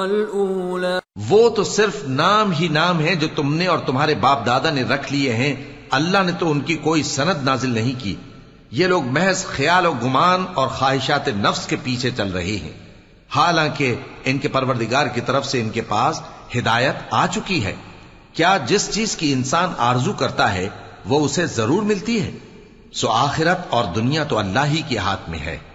वो तो सिर्फ नाम ही नाम है जो तुमने और तुम्हारे बाप दादा ने रख लिए हैं। अल्लाह ने तो उनकी कोई सनद नाजिल नहीं की। ये लोग महज ख्याल और गुमान और ख्वाहिशात नफ्स के पीछे चल रहे हैं, हालांकि इनके परवरदिगार की तरफ से इनके पास हिदायत आ चुकी है। क्या जिस चीज की इंसान आरजू करता है वो उसे जरूर मिलती है? सो आखिरत और दुनिया तो अल्लाह ही के हाथ में है।